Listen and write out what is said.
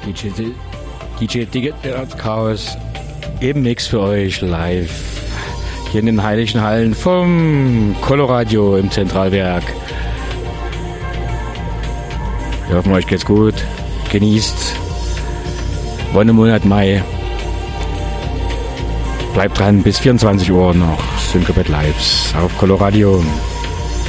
DJ Digital Chaos im Mix für euch live hier in den heiligen Hallen vom Coloradio im Zentralwerk. Wir hoffen, euch geht's gut. Genießt Wonnemonat Mai. Bleibt dran bis 24 Uhr noch Syncopet Lives auf Coloradio.